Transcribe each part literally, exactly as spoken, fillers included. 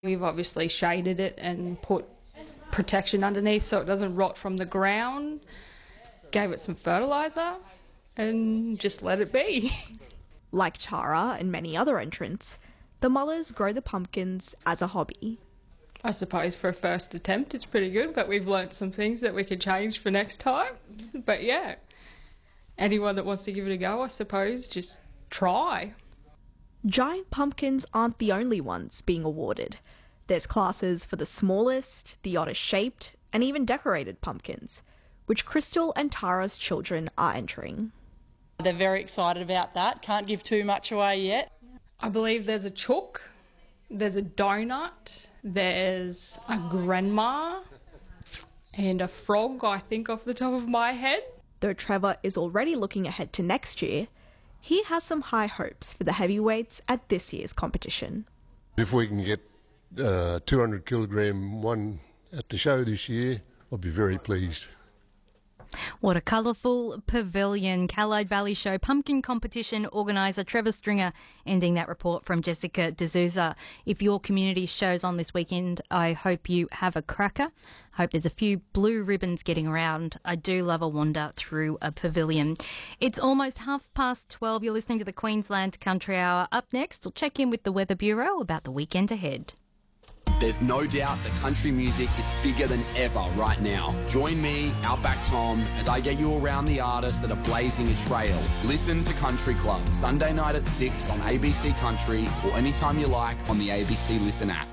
We've obviously shaded it and put protection underneath so it doesn't rot from the ground. Gave it some fertiliser and just let it be. Like Tara and many other entrants, the Mullers grow the pumpkins as a hobby. I suppose for a first attempt it's pretty good, but we've learnt some things that we could change for next time. But yeah, anyone that wants to give it a go, I suppose, just try. Giant pumpkins aren't the only ones being awarded. There's classes for the smallest, the oddest shaped, and even decorated pumpkins, which Crystal and Tara's children are entering. They're very excited about that. Can't give too much away yet. I believe there's a chook, there's a donut, there's a grandma, and a frog, I think, off the top of my head. Though Trevor is already looking ahead to next year, he has some high hopes for the heavyweights at this year's competition. If we can get a uh, two hundred kilogram one at the show this year, I'll be very pleased. What a colourful pavilion. Callide Valley Show pumpkin competition organiser Trevor Stringer ending that report from Jessica D'Souza. If your community show's on this weekend, I hope you have a cracker. I hope there's a few blue ribbons getting around. I do love a wander through a pavilion. It's almost half past twelve. You're listening to the Queensland Country Hour. Up next, we'll check in with the Weather Bureau about the weekend ahead. There's no doubt that country music is bigger than ever right now. Join me, Outback Tom, as I get you around the artists that are blazing a trail. Listen to Country Club, Sunday night at six on A B C Country or anytime you like on the A B C Listen app.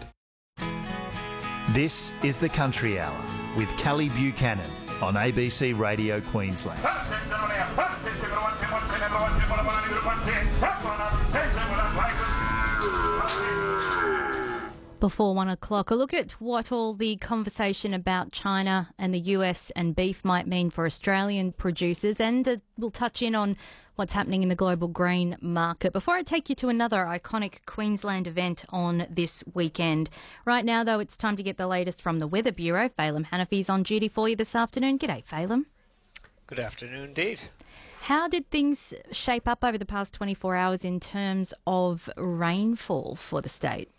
This is the Country Hour with Kelly Buchanan on A B C Radio Queensland. Before one o'clock, a look at what all the conversation about China and the U S and beef might mean for Australian producers, and uh, we'll touch in on what's happening in the global grain market. Before I take you to another iconic Queensland event on this weekend. Right now, though, it's time to get the latest from the Weather Bureau. Phelim Hanafi's on duty for you this afternoon. G'day, Phelim. Good afternoon, indeed. How did things shape up over the past twenty-four hours in terms of rainfall for the state?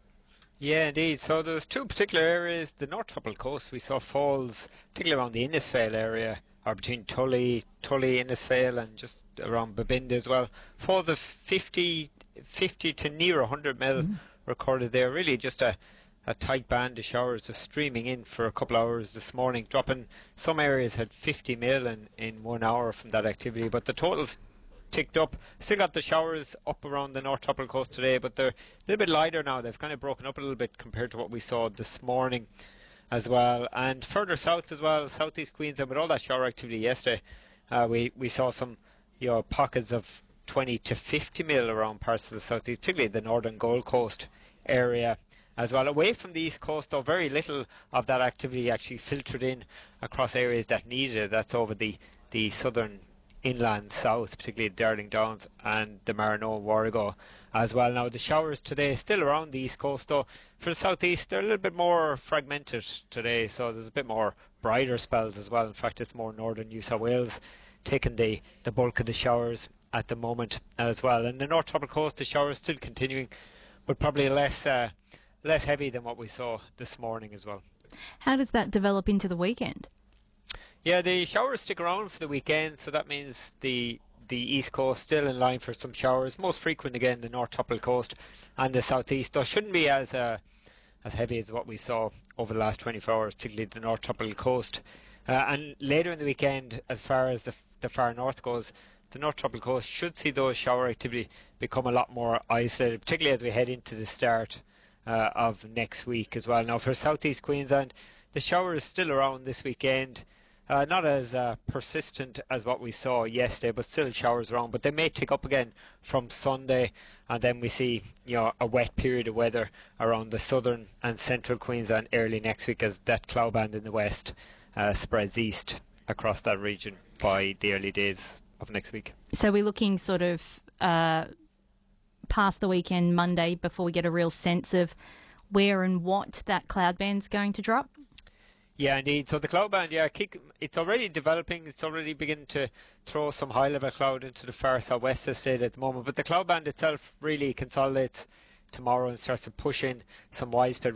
Yeah, indeed. So there's two particular areas. The North Tropical Coast, we saw falls, particularly around the Innisfail area, or between Tully, Tully, Innisfail, and just around Babinda as well. Falls of fifty, fifty to near one hundred mil mm. recorded there. Really just a, a tight band of showers just streaming in for a couple of hours this morning. Dropping, some areas had fifty mil in, in one hour from that activity, but the totals ticked up. Still got the showers up around the North Tropical Coast today, but they're a little bit lighter now. They've kind of broken up a little bit compared to what we saw this morning as well. And further south as well, southeast Queensland, with all that shower activity yesterday, uh, we, we saw some you know, pockets of twenty to fifty mil around parts of the southeast, particularly the northern Gold Coast area as well. Away from the east coast, though, very little of that activity actually filtered in across areas that needed it. That's over the, the southern inland south, particularly Darling Downs and the Marino and Warrego as well. Now the showers today still around the east coast, though for the southeast they're a little bit more fragmented today, so there's a bit more brighter spells as well. In fact, it's more northern New South Wales taking the, the bulk of the showers at the moment as well. And the North Tropical Coast, the showers still continuing, but probably less uh, less heavy than what we saw this morning as well. How does that develop into the weekend? Yeah, the showers stick around for the weekend, so that means the the east coast still in line for some showers. Most frequent again the North Tropical Coast and the southeast, though shouldn't be as uh, as heavy as what we saw over the last twenty-four hours, particularly the North Tropical Coast. Uh, and later in the weekend, as far as the f- the far north goes, the North Tropical Coast should see those shower activity become a lot more isolated, particularly as we head into the start uh, of next week as well. Now for southeast Queensland, the shower is still around this weekend. Uh, not as uh, persistent as what we saw yesterday, but still showers around. But they may tick up again from Sunday, and then we see you know a wet period of weather around the southern and central Queensland early next week as that cloud band in the west uh, spreads east across that region by the early days of next week. So we're looking sort of uh, past the weekend, Monday, before we get a real sense of where and what that cloud band's going to drop? Yeah, indeed. So the cloud band, yeah, kick, it's already developing. It's already beginning to throw some high-level cloud into the far southwest of the state at the moment. But the cloud band itself really consolidates tomorrow and starts to push in some widespread